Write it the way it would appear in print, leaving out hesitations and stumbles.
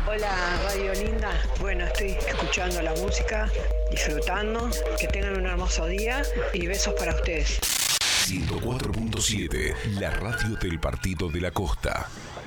Hola, Radio Linda. Bueno, estoy escuchando la música, disfrutando. Que tengan un hermoso día y besos para ustedes. 104.7, la radio del Partido de la Costa.